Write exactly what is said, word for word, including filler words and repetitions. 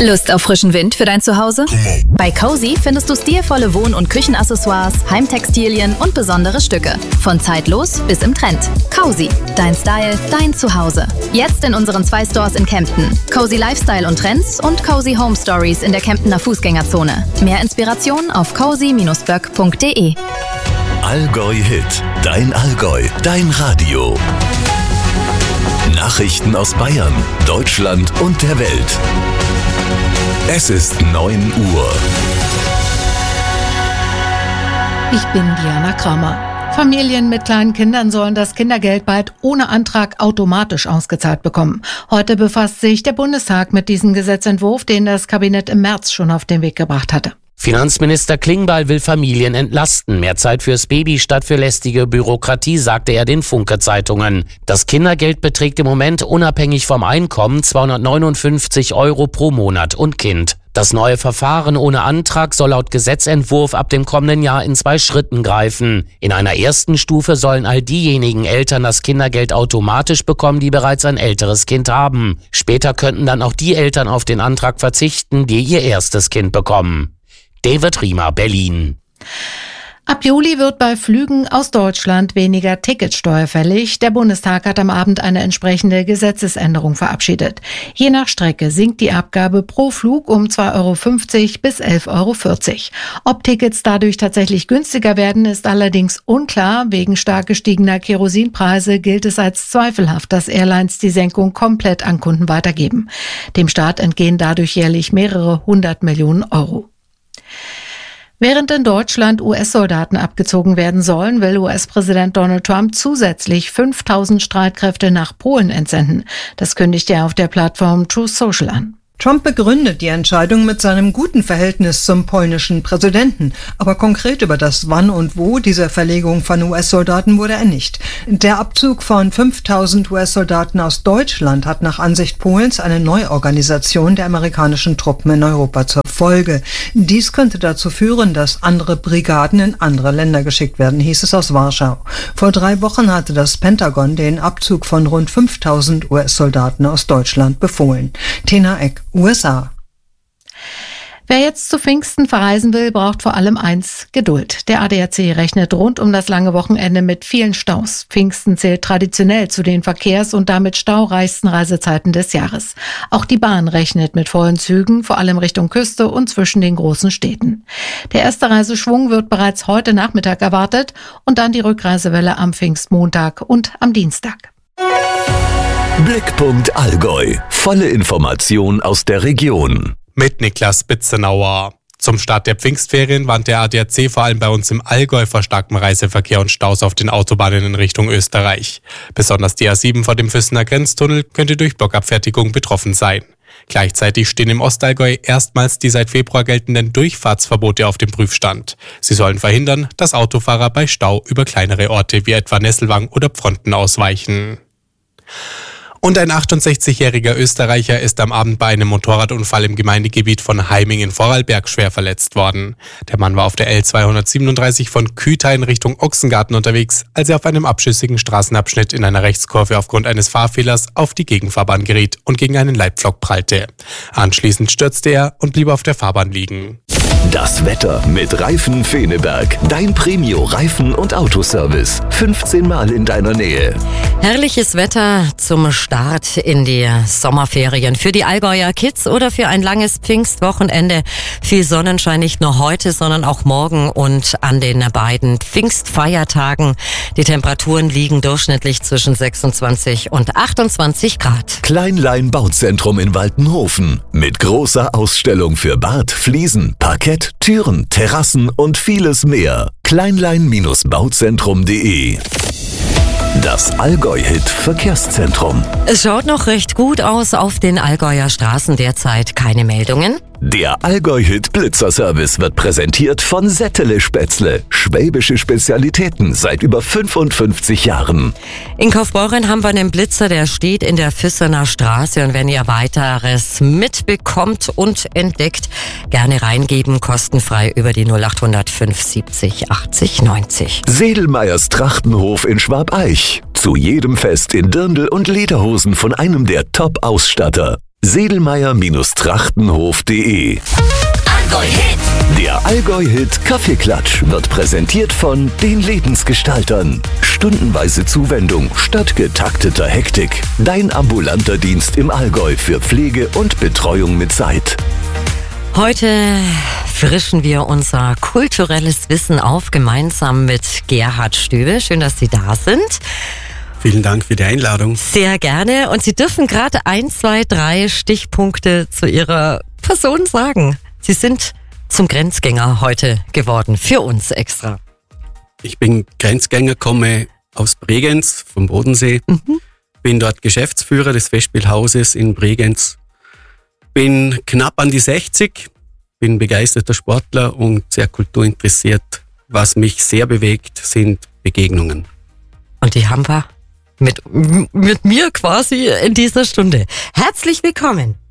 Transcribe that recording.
Lust auf frischen Wind für dein Zuhause? Bei Cozy findest du stilvolle Wohn- und Küchenaccessoires, Heimtextilien und besondere Stücke. Von zeitlos bis im Trend. Cozy, dein Style, dein Zuhause. Jetzt in unseren zwei Stores in Kempten. Cozy Lifestyle und Trends und Cozy Home Stories in der Kemptener Fußgängerzone. Mehr Inspiration auf cozy Bindestrich böck Punkt de. Allgäu Hit, dein Allgäu, dein Radio. Nachrichten aus Bayern, Deutschland und der Welt. Es ist neun Uhr. Ich bin Diana Kramer. Familien mit kleinen Kindern sollen das Kindergeld bald ohne Antrag automatisch ausgezahlt bekommen. Heute befasst sich der Bundestag mit diesem Gesetzentwurf, den das Kabinett im März schon auf den Weg gebracht hatte. Finanzminister Klingbeil will Familien entlasten. Mehr Zeit fürs Baby statt für lästige Bürokratie, sagte er den Funke-Zeitungen. Das Kindergeld beträgt im Moment unabhängig vom Einkommen zweihundertneunundfünfzig Euro pro Monat und Kind. Das neue Verfahren ohne Antrag soll laut Gesetzentwurf ab dem kommenden Jahr in zwei Schritten greifen. In einer ersten Stufe sollen all diejenigen Eltern das Kindergeld automatisch bekommen, die bereits ein älteres Kind haben. Später könnten dann auch die Eltern auf den Antrag verzichten, die ihr erstes Kind bekommen. David Riemer, Berlin. Ab Juli wird bei Flügen aus Deutschland weniger Ticketsteuer fällig. Der Bundestag hat am Abend eine entsprechende Gesetzesänderung verabschiedet. Je nach Strecke sinkt die Abgabe pro Flug um zwei Euro fünfzig bis elf Euro vierzig. Ob Tickets dadurch tatsächlich günstiger werden, ist allerdings unklar. Wegen stark gestiegener Kerosinpreise gilt es als zweifelhaft, dass Airlines die Senkung komplett an Kunden weitergeben. Dem Staat entgehen dadurch jährlich mehrere hundert Millionen Euro. Während in Deutschland U S-Soldaten abgezogen werden sollen, will U S-Präsident Donald Trump zusätzlich fünftausend Streitkräfte nach Polen entsenden. Das kündigte er auf der Plattform Truth Social an. Trump begründet die Entscheidung mit seinem guten Verhältnis zum polnischen Präsidenten. Aber konkret über das Wann und Wo dieser Verlegung von U S-Soldaten wurde er nicht. Der Abzug von fünftausend U S-Soldaten aus Deutschland hat nach Ansicht Polens eine Neuorganisation der amerikanischen Truppen in Europa zur Folge. Dies könnte dazu führen, dass andere Brigaden in andere Länder geschickt werden, hieß es aus Warschau. Vor drei Wochen hatte das Pentagon den Abzug von rund fünftausend U S-Soldaten aus Deutschland befohlen. Tena Eck, U S A. Wer jetzt zu Pfingsten verreisen will, braucht vor allem eins: Geduld. Der A D A C rechnet rund um das lange Wochenende mit vielen Staus. Pfingsten zählt traditionell zu den verkehrs- und damit staureichsten Reisezeiten des Jahres. Auch die Bahn rechnet mit vollen Zügen, vor allem Richtung Küste und zwischen den großen Städten. Der erste Reiseschwung wird bereits heute Nachmittag erwartet und dann die Rückreisewelle am Pfingstmontag und am Dienstag. Blickpunkt Allgäu. Volle Information aus der Region. Mit Niklas Bitzenauer. Zum Start der Pfingstferien warnt der A D A C vor allem bei uns im Allgäu vor starkem Reiseverkehr und Staus auf den Autobahnen in Richtung Österreich. Besonders die A sieben vor dem Füssener Grenztunnel könnte durch Blockabfertigung betroffen sein. Gleichzeitig stehen im Ostallgäu erstmals die seit Februar geltenden Durchfahrtsverbote auf dem Prüfstand. Sie sollen verhindern, dass Autofahrer bei Stau über kleinere Orte wie etwa Nesselwang oder Pfronten ausweichen. Und ein achtundsechzigjähriger Österreicher ist am Abend bei einem Motorradunfall im Gemeindegebiet von Heiming in Vorarlberg schwer verletzt worden. Der Mann war auf der L zweihundertsiebenunddreißig von Küta in Richtung Ochsengarten unterwegs, als er auf einem abschüssigen Straßenabschnitt in einer Rechtskurve aufgrund eines Fahrfehlers auf die Gegenfahrbahn geriet und gegen einen Leitpflock prallte. Anschließend stürzte er und blieb auf der Fahrbahn liegen. Das Wetter mit Reifen Feneberg. Dein Premio-Reifen- und Autoservice. fünfzehn Mal in deiner Nähe. Herrliches Wetter zum Start in die Sommerferien. Für die Allgäuer Kids oder für ein langes Pfingstwochenende. Viel Sonnenschein nicht nur heute, sondern auch morgen und an den beiden Pfingstfeiertagen. Die Temperaturen liegen durchschnittlich zwischen sechsundzwanzig und achtundzwanzig Grad. Kleinlein Bauzentrum in Waltenhofen. Mit großer Ausstellung für Bad, Fliesen, Parkett, Türen, Terrassen und vieles mehr. Kleinlein Bauzentrum punkt de. Das Allgäu-Hit Verkehrszentrum. Es schaut noch recht gut aus auf den Allgäuer Straßen derzeit. Keine Meldungen. Der Allgäu-Hit Blitzerservice wird präsentiert von Settele Spätzle. Schwäbische Spezialitäten seit über fünfundfünfzig Jahren. In Kaufbeuren haben wir einen Blitzer, der steht in der Füssener Straße. Und wenn ihr weiteres mitbekommt und entdeckt, gerne reingeben, kostenfrei über die null achthundert fünf siebzig achtzig neunzig. Sedelmeyers Trachtenhof in Schwabeich. Zu jedem Fest in Dirndl und Lederhosen von einem der Top-Ausstatter. sedelmeier Trachtenhof punkt de. Allgäu-Hit. Der Allgäu-Hit Kaffeeklatsch wird präsentiert von den Lebensgestaltern. Stundenweise Zuwendung statt getakteter Hektik. Dein ambulanter Dienst im Allgäu für Pflege und Betreuung mit Zeit. Heute frischen wir unser kulturelles Wissen auf, gemeinsam mit Gerhard Stöbe. Schön, dass Sie da sind. Vielen Dank für die Einladung. Sehr gerne. Und Sie dürfen gerade ein, zwei, drei Stichpunkte zu Ihrer Person sagen. Sie sind zum Grenzgänger heute geworden, für uns extra. Ich bin Grenzgänger, komme aus Bregenz vom Bodensee, mhm. bin dort Geschäftsführer des Festspielhauses in Bregenz, bin knapp an die sechzig, bin begeisterter Sportler und sehr kulturinteressiert. Was mich sehr bewegt, sind Begegnungen. Und die haben wir mit, mit mir quasi in dieser Stunde. Herzlich willkommen.